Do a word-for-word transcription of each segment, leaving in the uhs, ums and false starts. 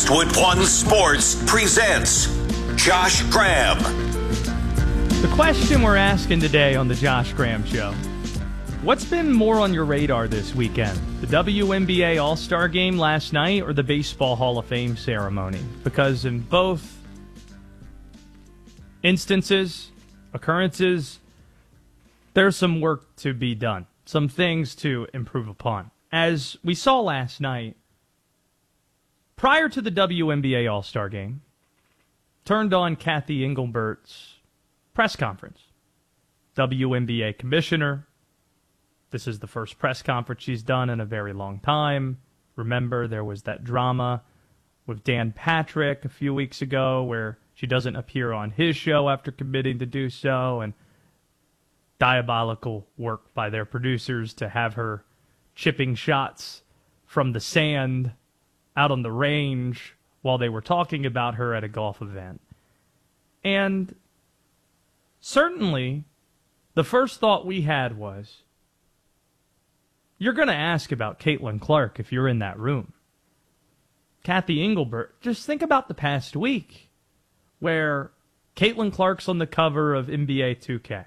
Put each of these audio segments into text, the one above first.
Westwood One Sports presents Josh Graham. The question we're asking today on the Josh Graham Show: what's been more on your radar this weekend? The W N B A All-Star Game last night or the Baseball Hall of Fame ceremony? Because in both instances, occurrences, there's some work to be done, some things to improve upon. As we saw last night, prior to the W N B A All-Star Game, turned on Kathy Engelbert's press conference. W N B A commissioner. This is the first press conference she's done in a very long time. Remember, there was that drama with Dan Patrick a few weeks ago where she doesn't appear on his show after committing to do so, and diabolical work by their producers to have her chipping shots from the sand out on the range while they were talking about her at a golf event. And certainly, the first thought we had was, you're going to ask about Caitlin Clark if you're in that room. Kathy Engelbert, just think about the past week where Caitlin Clark's on the cover of N B A two K.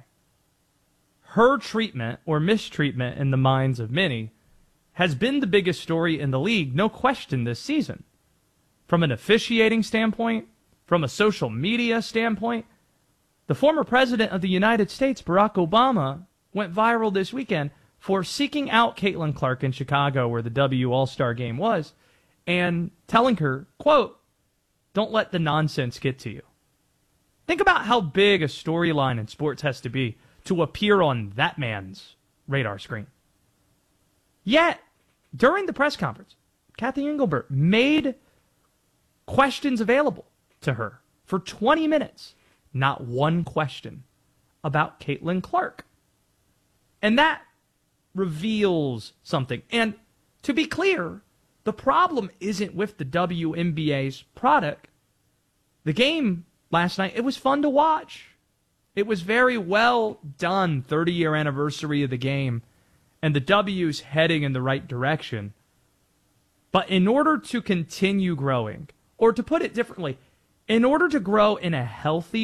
Her treatment or mistreatment in the minds of many has been the biggest story in the league, no question, this season. From an officiating standpoint, from a social media standpoint, the former president of the United States, Barack Obama, went viral this weekend for seeking out Caitlin Clark in Chicago, where the W All-Star Game was, and telling her, quote, "Don't let the nonsense get to you." Think about how big a storyline in sports has to be to appear on that man's radar screen. Yet, during the press conference, Kathy Engelbert made questions available to her for twenty minutes. Not one question about Caitlin Clark. And that reveals something. And to be clear, the problem isn't with the W N B A's product. The game last night, it was fun to watch. It was very well done, thirty-year anniversary of the game, and the W's heading in the right direction. But in order to continue growing, or to put it differently, in order to grow in a healthy